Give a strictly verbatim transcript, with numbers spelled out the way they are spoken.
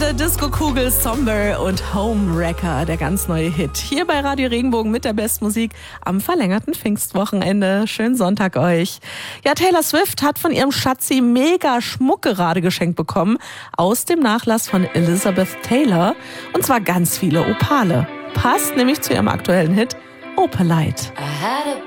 Große Disco-Kugel Somber und Homewrecker, der ganz neue Hit. Hier bei Radio Regenbogen mit der Bestmusik am verlängerten Pfingstwochenende. Schönen Sonntag euch. Ja, Taylor Swift hat von ihrem Schatzi mega Schmuck gerade geschenkt bekommen aus dem Nachlass von Elizabeth Taylor. Und zwar ganz viele Opale. Passt nämlich zu ihrem aktuellen Hit Opalite. I had a